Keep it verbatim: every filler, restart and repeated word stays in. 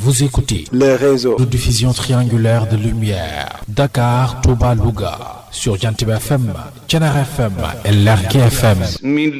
Vous écoutez le réseau de diffusion triangulaire de lumière Dakar, Touba, Louga sur Jantib F M, Thiénaba F M et Lergui F M.